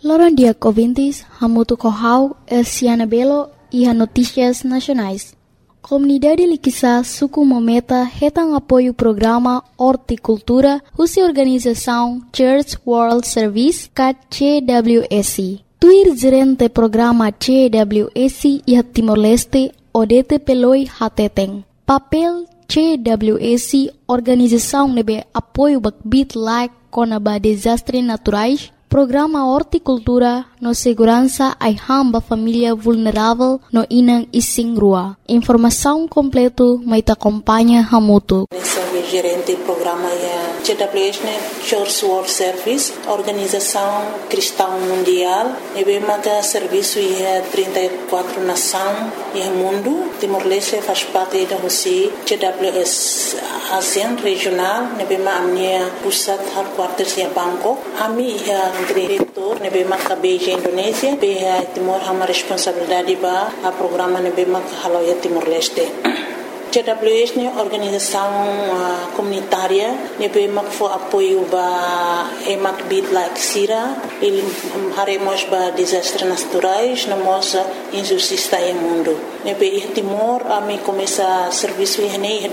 Loron dia ouvintes, Hamutu Kohau, Siana Belo e a Notícias Nacionais. Comunidade Liquissa Suku Mometa retam apoio o programa Horticultura, Russa Organização Church World Service, CWS. Tuir gerente programa CWS e a Timor-Leste, Odete Peloi Hateteng. Papel CWS, organização nebe apoio bakbit like conaba desastres naturais, programa Horticultura no segurança ai hamba família vulnerável no inang ising rua. Informação completo mai ta acompanha Hamutu. Gerente do programa é CWS, Church World Service, Organização Cristã Mundial. E bem mais serviço é 34 nações e mundo. Timor-Leste faz parte da Rússia. CWS ASEAN regional. E bem mais a minha pusat headquarters é Bangkok. A minha diretor, e bem mais a Beijing, Indonésia. Bem Timor uma responsabilidade para o programa e bem mais a Haloia Timor-Leste. CWS é organização comunitária, nebe for apoio ba emak bit like sira, ele haremos ba desastres naturais, namos injustiça em mundo. Nebe Timor a me começa serviço em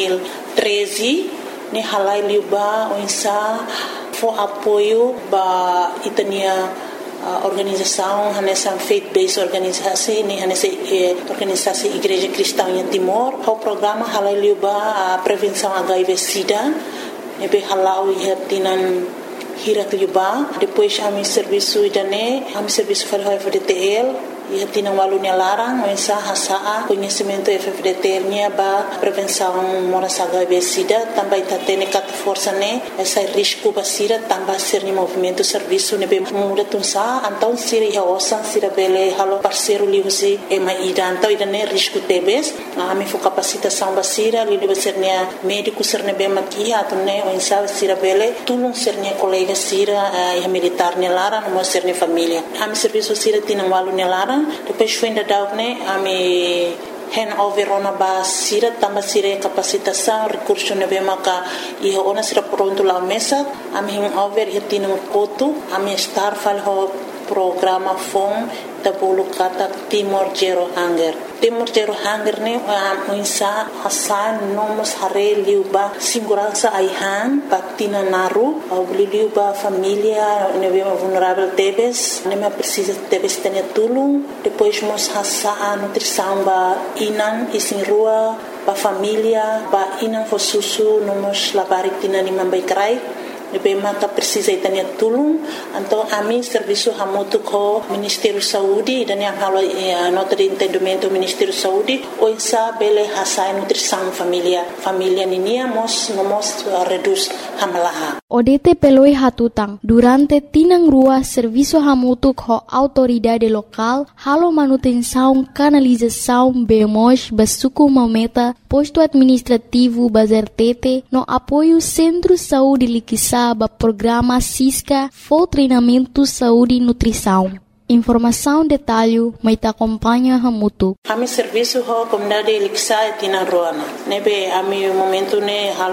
2013, ne halai liuba onsa for apoio ba itania organização nessa faith-based organisasi ni nessa organisasi Igreja Cristã em Timor. O programa halal liuba a prevenção HIV/SIDA, nebe halau ihatinan hirat liuba. Depois ami serviço idane, ami serviço para FDTL. E tinha walunya larang, mensa hasaa conhecimento FFDT nya ba prevenção moras HIV/SIDA, também tatene kat força ne essa risco basira também ser ni movimento serviço ne be muda tunsa então siri ha osan sira bele halo parceiro liusi e maida então idane risco tebes ami fo capacitação basira li deve ser ne médico ser ne be maki atune mensa sira bele tulung ser ne colega sira e militar ne larang mo ser ne família ami serviço sira tinha walunya larang. Depois foi ainda dar ami handover ona ba sira tamba sira capacitação recurso na bemaka e ona sira pronto lá mesa ami handover hetina kotu ami star fal ho programa fom tabulu kata Timor Zero Hunger. Timor Zero Hunger ne muinsa hasan nomos hare liuba segurança aihan patina naru au liuba família nebe vulnerável tebes nema precisa tebes tenia tulung depois mos hasa nutrição ba inan isin rua ba família ba inan fo susu nomos labari tina ni mambai krai nebe maka precisa itania tulung então a mim serviço hamutu ko Ministério Saúde dan yang halo nota de entendimento Ministério Saúde ou sa bele hasa nutrição família ninia mos reduz hamalaha. Odete peloi hatutang durante tinang rua serviço hamutu ko autoridade local halo manutenção canalização bemos basuku mometa posto administrativo bazertete no apoio Centro Saúde Liquissa ba programa SISCA for treinamento saúde e nutrição. Informação detalhe mai ta acompanha Hamutu. Ami serviço ho comunidade Liquissa tina roana. Nebe ami momento ne halo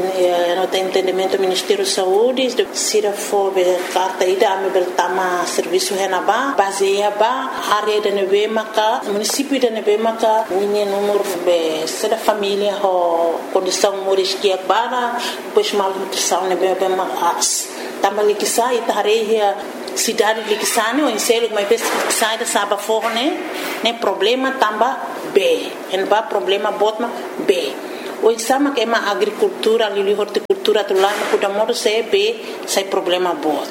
no entendimento Ministério Saúde sira fo be carta ida ami bertama serviço henaba baseia ba área de nebe maka município de nebe maka ninha número be sera família ho condição moris que bara depois mal nutrição nebe be mas também Liquissa ita hareia cidade de Liquissane ou em selo mas sai da saba forne né problema tamba B en ba problema botma B o sama que ma agricultura ali horticultura tu lá no cuidamento se B sai problema bot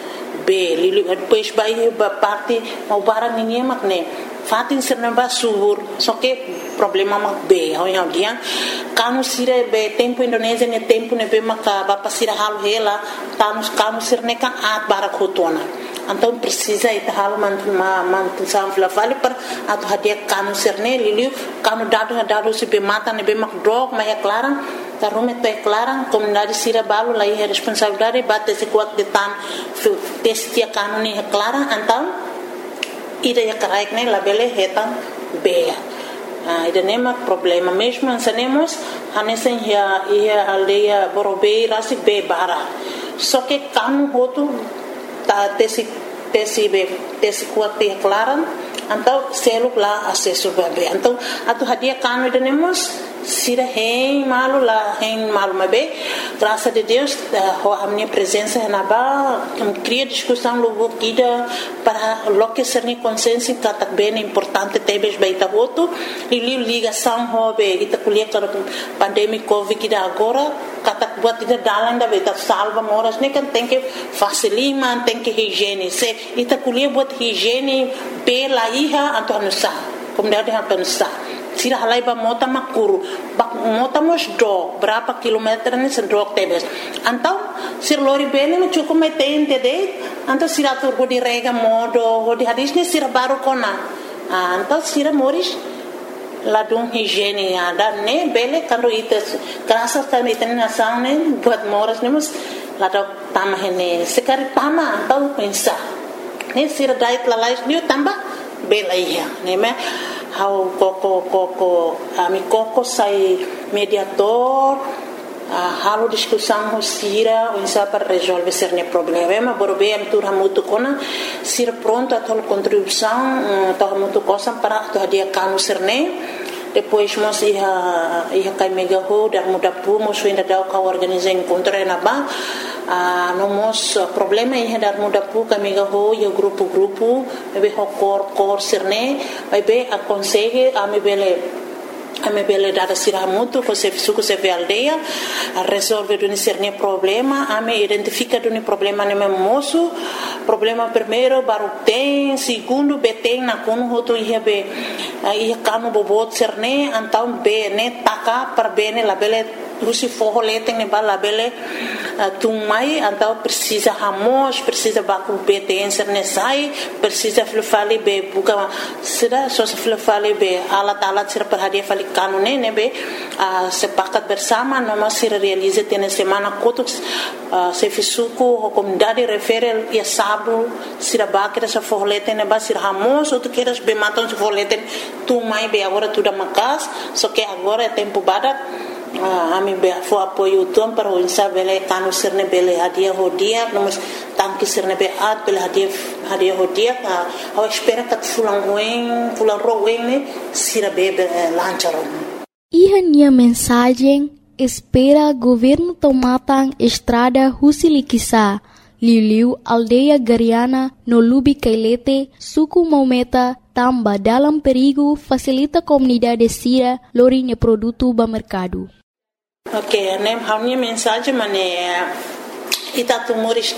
B li depois vai ba parte o barang ninguém mak né fatin serna ba subur só que problema mak B ho yang dia kanu sire be tempo Indonésia ne tempo ne be maka ba pasira hal hela kanu sirne kan at barakotona então precisa ita hal mantu samfla vale per atu hadia kanu sirne liliu kanu dado se be mata ne be mak drog ma é clara ta rume to é clara comunidade sira balu lai é responsabilidade bate se kuat de tan testia kanu ni é clara então ida ya karaik ne labele hetan be ida nema problema mesmo ansanemos hanesen ia aldeia Borobei rasi be bara só que kanu hotu ta tesi tesi kuat te klaran então selo lá acesso bebê então atu hadia kanu tenemos sira hein malu mabe graças a Deus a minha presença na ba cria discussão logo kida para lo que ser ni consciência que bem importante tebes baita voto e ligação hobe ita kuliah para pandemia covid kida agora kata buat ida dalan da beta salva moras ne kan tem que facilima tem que higiene se ita kuliah buat higiene pela iha atau nusa como deve atau nusa sira halai ba mota makuru bak mota mos do berapa kilometer ni sendok tebes antau sir lori bene me cukup metente de antau sira tur di rega modo di hadis ni sira baru kona antau sira moris ladung higiene ada ne bele kando ite kerasa kan ite nasan ne buat moras ne mus ladok tamah ne sekali tama antau pensa ne sira dait lalais ni tambah bela iya ne me how koko ami koko sai mediator halo discussão sira unsa para resolver certo problema borbe am tur hamutu kona sira pronto a tal contribuição tal hamutu cosa para to dia kanu serne depois mos ia kai mega ho dar muda pu mos ainda dau ka organizar encontro na ba nomos problema ia dar muda pu ka mega ho yo grupo be ho cor serne be aconselhe a me bele dada siramutu ko se suku se ve aldeia a resolve duni cerne problema a me identifica duni problema ne moço problema primeiro baru tem segundo beteng na kono hoto ia be ia kanu bobot cerne antau be ne taka per bene la bele Rusi forro leteng ne bala bele tumai antau precisa hamos precisa baku beten cerne sai precisa flufali be buka sida so flufali be alat sira per hadia fali kanune ne be sepakat bersama noma sira realize tene semana kotuk se fisuku comunidade refere ia sabu sira bakira sa forro leteng ne ba sira hamos ou tu queres be maton se forro leteng tumai be agora tudo makas so que agora é tempo badak ami be fo apoio tuam para o insa bele kanu sirne bele hadia hodia nomos tanki sirne be at bele hadia hodia a espera kat fulang roen ne sira be lancharo Iha nia mensagem espera governo tomatang estrada Husilikisa Liu aldeia Gariana no Lubi Kailete suku Maumeta tamba dalam perigo facilita comunidade sira lorinya produto ba mercado. Ok, nem a minha mensagem ita tu moris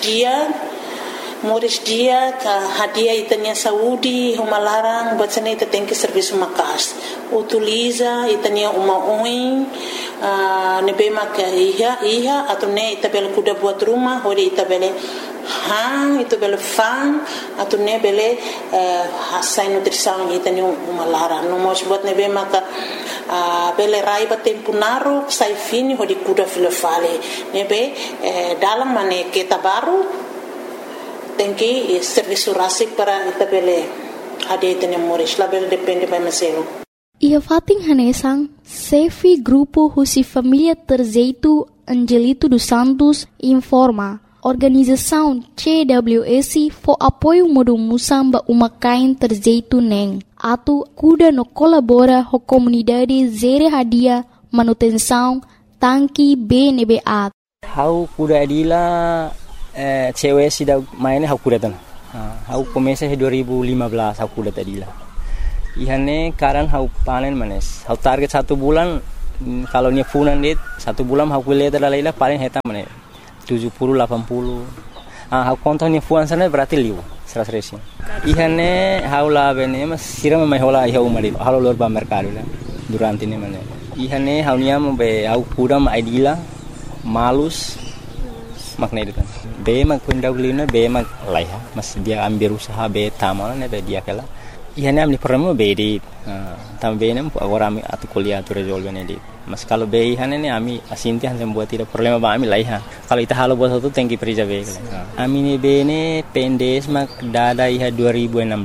dia ka hadia itanya saúde uma larang batsane ita tem que serviço makas utiliza itanya uma oin nebe mak iha atau ne ita bel kuda buat rumah hori ita bele ita bele fan atau ne bele hasai nutrição itanya uma larang no mos buat nebe mak bele raiba tempo naro sai fini hodi kuda filofale nebe dalam mane kita baru tem que serviço rasik para itabele ade tene moris label depende by meselo ia fating hanesang Sefi grupo Husi Família Terzeitu Angelito dos Santos informa organização CWS for apoio modo musamba uma kain Terzeitu neng atu kuda no colabora ho comunidade zere hadia manutenção tanki BNBA how kuda adila cewek sudah mainnya aku datang. Aku komesa 2015 aku datang dila. Ihane karan aku panen manes. Aku target 1 bulan kalau nya funan dit 1 bulan aku lihat adalah paling heta manes 70 80. Aku kontonnya fuan sana berarti liu 100. Ihane haula bene mas siram mai hola iha umari. Halo lor ba mercado la durante ini manes. Ihane haunya be aku kuda ma idila malus makna itu kan be mak pendahulunya be mak laiha mas dia ambil usaha be tamal ne be dia kala ihane amni problema be di tambe ne agora ami atu kuliah tu resolve ne di mas kalau be ihane ne ami asinti han buat tidak problema ba ami laiha kalau ita halo buat satu tengki perija be kala ami ne be ne pendes mak dada iha 2016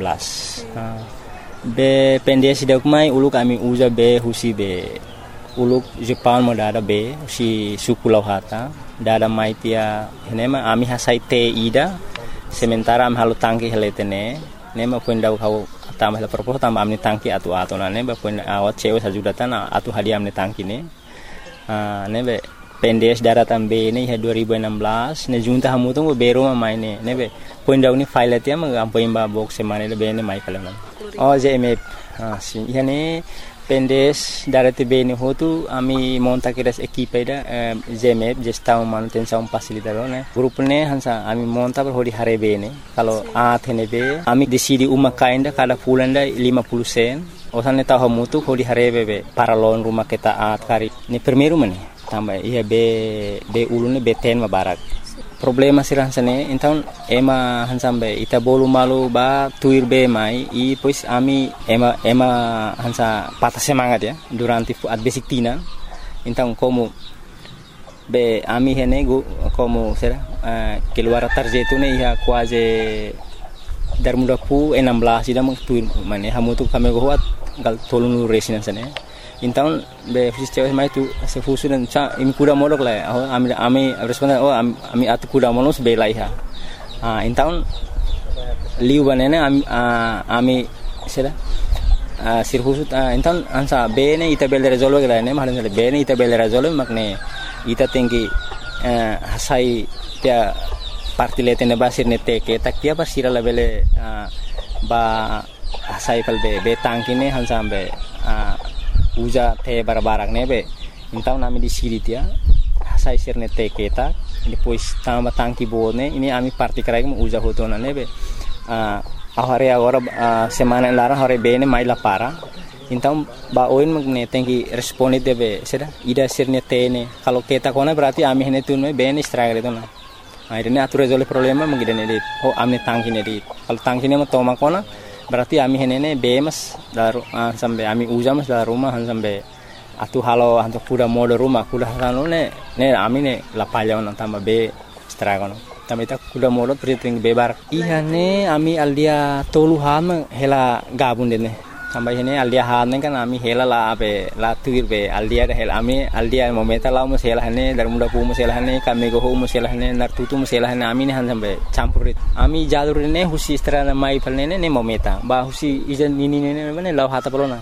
be pendes dak mai uluk ami uza be husi be uluk Jepang mo dada be si suku lauhata dada maitia henema ami hasai te ida sementara am halu tangki heletene nema poindau kau tambah la propos tambah amni tangki atu na neba poin awat cewe sajudatan atu hadiah amni tangki ne nebe pendes daratan B ini 2016 ne junta hamu tu bero maine nebe poindau ni file tia mang poimba box semane le bene mai kalan JMF si yani pendes darati B ni hotu ami monta kiras equipe da JMF gestão manutenção facilitador ne grupo ne hansa ami monta per hodi hare B ne kalau thene B ami decidi uma kainda kada pulanda 50 sen osan ne tahu mutu hodi hare B para loan rumah kita kari ni primeiro mane tambah iya B ulune B10 mabarak problema sirah sane então ema hansambe ita bolu malu ba tuir be mai e pois ami ema hansa patah semangat ya durante at basic tina então como be ami henego como será keluar tarjeto ne ia quase dar muda pu 16 ida mang tuir mane hamu tu kami goat gal tolunu resina sane então be sistema mai tu se fusunan sa imi kuda modok la ami responden ami atu kuda monos be laiha então liu banene ami sera sirhusut então ansa be ne ita bel resolve la ne mahalan be ne ita bel resolve makne ita tinggi hasai dia partilete ne basir ne teke tak dia basira la bele ba hasai kal be tangkine hansambe uja te barbarak nebe então nami di siri dia sai sirne te keta depois tamba tangki bone ini ami parti karai mo uja hotona nebe ahare agora semana lara hore bene mai la para então ba oin magne tenki responde debe sera ida sirne te ne kalau keta kona berarti ami hene tunme bene stragre tona ini atur resolve problema mengidene dit amne tangki ne dit kalau tangki ne mo toma kona berarti ami henene bemas daru sampai ami uja mas dalam rumah sampai atu halo hantu kuda mode rumah kuda halo ne ami ne lapalya on tambah be stragono tambah ita kuda mode priting bebar ihane ami aldia tolu ham hela gabun dene tambah hene aldia han kan ami hela la be la tuir be aldia de hela ami aldia momenta la mo hela hane dar muda pu mo hela hane kami go mo hela hane nar tutu mo hela hane ami ne han sampai campurit ami jalur ne husi strana mai palne ne momenta ba husi ijan nini ne ne law hata polona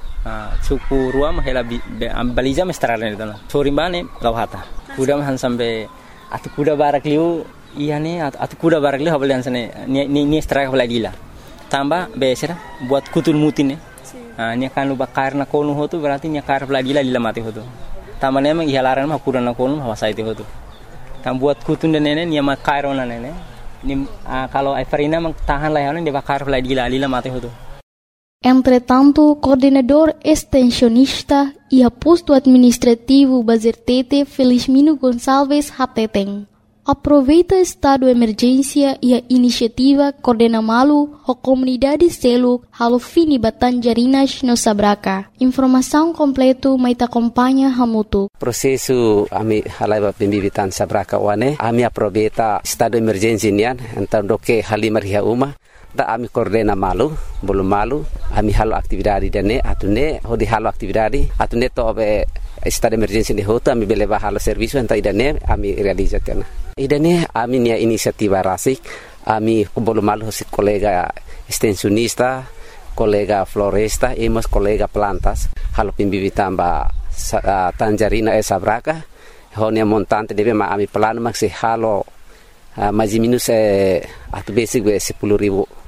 suku ruam hela baliza mestrana ne dana sorimane law hata kuda han sampai atu kuda barak liu ihane atu kuda barak liu habal sane ni straka lagila tambah besera buat kutul mutin nya kan lu bakar na konu hotu berarti nya kar lagi lila mati hotu tamane emang ihalaran mah kuda na konu hawa saiti hotu tam buat kutun dan nene nya makar ona nene ni kalau Everina mang tahan lah dia bakar lagi lila mati hotu. Entretanto, coordenador extensionista e aposto administrativo Bazertete Felizmino Gonçalves Hateteng aproveita estado de emergência e a iniciativa Coordena Malu a comunidade selo halo fini Batanjarinas no Sabraca. Informação completo mai te acompanha hamutu. Prosesu ami halai pembibitan Sabraca wane ami aproveita estado de emergência nian então doke halimar hia uma da ami Coordena Malu bolu malu ami halo aktividade dane atune hodi halo aktividade atune to be estado de emergência de hoto ami beleva halo serviço enta idane ami realizatena idane ami nia inisiativa rasik ami bolu malu hosi kolega extensionista kolega floresta emos kolega plantas halo pimbibitan ba Tanjarina Sabraca honia montante debe ma ami plano maksi halo mais minus atu basic be 10.000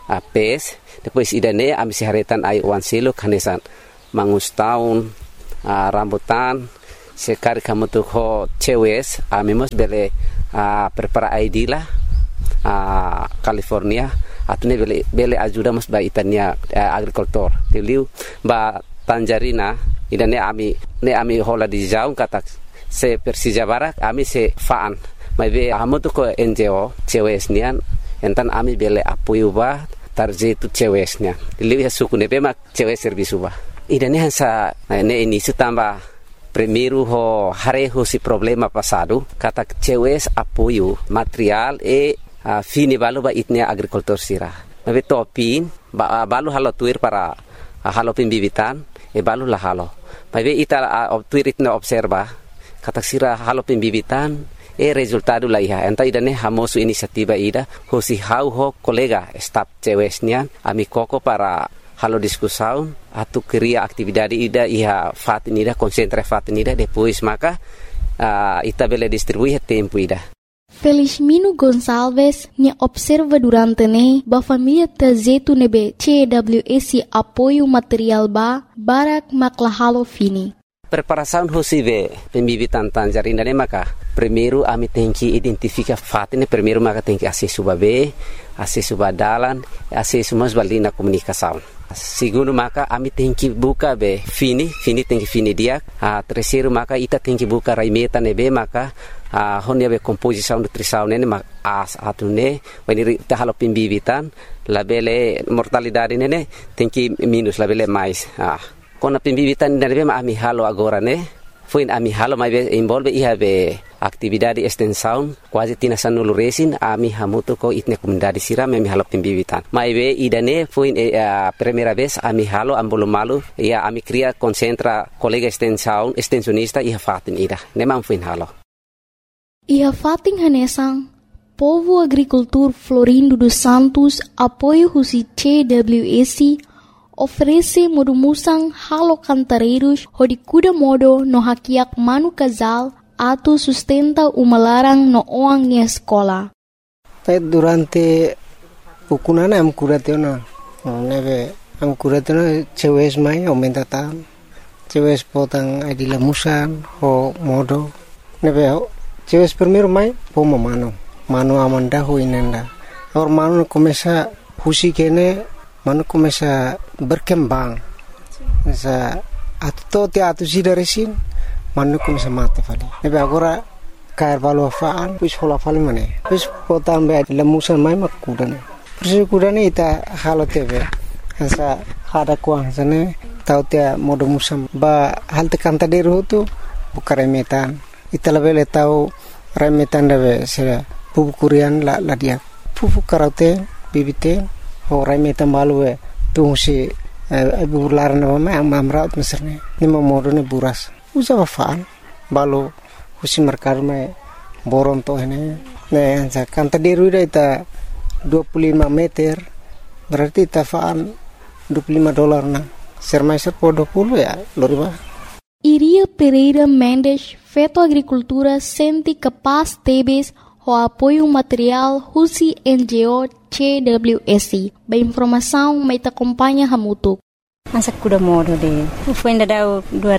PS depois idane ami siharetan ai wan selo kanesan mangus tahun rambutan sekali kamu tuh ho cewes ami mos bele prepara ID lah California atune bele ajuda mos ba itania agricultor teliu ba Tanjarina idane ami hola di jauh kata se Persija Barak ami se faan mai be amu tuh ko NGO cewes nian entan ami bele apoio ba tarjetu cewesnya teliu ya suku ne bema cewes servisu ba idane hansa ne ini tambah primeiro ho hareho si problema passado kata cewes apoio material e fini balu ba itnia agricultor sira mabe topin ba balu halo tuir para halo pembibitan e balu la halo mabe ita tuir itna observa kata sira halo pembibitan resultado la iha enta idane hamosu inisiativa ida hosi hau ho kolega staf cewesnya ami koko para halo discussão atu cria atividade ida iha fatin ida concentra fatin ida depois maka ita bele distribuir tempo ida. Felizmino Gonçalves nya observa durante ba família tazetu nebe CWS apoio material barak maklahalo fini. Preparação hosive pembibitan tanjar indane maka primeiro ami tem que identificar fatin primeiro maka tem que acesso babe acesso badalan acesso mas balina comunicação. Segundo maka ami tem que buka be fini tem que fini dia. Terceiro maka ita tem que buka raimeta nebe maka honya be composição nutrição nene mak atune when ita halo pembibitan labele mortalidade nene tem que minus labele mais. Kona pembibitan nene be ami halo agora ne foi ami halo mai be involve iha be atividade extensão quase tina sanulu resin ami hamuto ko itne comunidade siram ami halo pembibitan mai be idane foi primeira vez ami halo ambolo malu ia ami cria concentra colega extensionista iha fatin ida nemam foi halo iha fatin hanesang Povo Agricultor Florindo dos Santos apoio husi CWS oferece modumusang halo cantareiros hodi kuda modo no hakiak manu casal atu sustenta umalarang no oang ni escola. Durante pukunana am kuratena nebe am kuratena cewes mai aumenta tan cewes potang adila musan ho modo nebe cewes primero mai pomo mano amanda ho inenda or mano começa husi kene mano começa berkembang sa atu sida resin manu começa mate fali nebe agora cair valo faan pus hola fali mane pus potan be lemusan mai makudane persi kudane ita halo tebe sa hada kuang sane tautia modo musam ba halte kanta deru tu bukare metan ita lebele tau remetan debe se pupu kurian la dia pupu karaute bibite ho remetan balue tu si burlar na ma amraut meserne ni modo ne buras usa faan balo husi merkar me boron to ini ne sa kanta deru ita 25 meter berarti ita faan $25 na sermaiser po 20 ya loriba. Iria Pereira Mendes feto agricultura senti capaz tebes o apoio material husi NGO CWS ba informação mai ta acompanha hamutuk. Masa kuda modo de foi ainda dau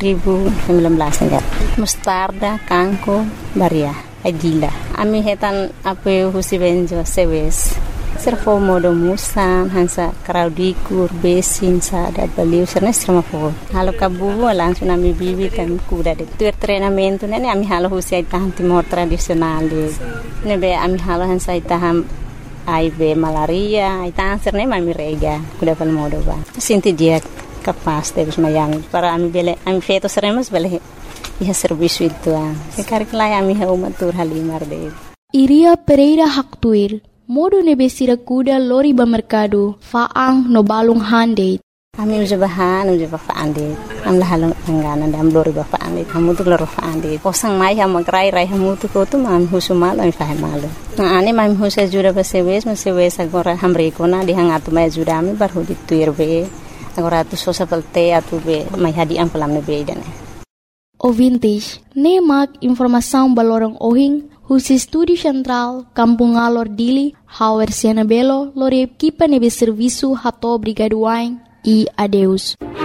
2019 ainda mostarda kanko baria adila ami hetan apoio husi benjo sewes serfo modo musan hansa kraudikur besin sa da baliu serna strama fo halo kabu langsung ami bibi kan kuda de treinamento nene ami halo husi itaham timor tradisional de nebe ami halo hansa itaham aibe malaria itaham serna ami rega kuda pal modo ba sinti dia capaz de mayami para ami bele ami feto seremos bele iha serviço itu sekarang lai ami ha umatur halimar de Iria Pereira Haktuir modo nebesira kuda lori ba mercado faang no balung hande ami ujabahan faande am la halong angana dam lori ba faande kamu tu lor faande posang mai ha magrai rai hamu tu ko tu mam husumal ami fahe malu na ani mam husa jura ba sewes agora hamre kona di hangatu mai jura ami bar hodi tuirbe agora tu sosa pelte atu be mai hadi am pelam be idane Ouvintes, nemak informação balorong ohing husi Estúdio Central, Kampung Alor Dili, Hauer Siana Belo, lore equipa nebe serviço hato brigaduain e adeus.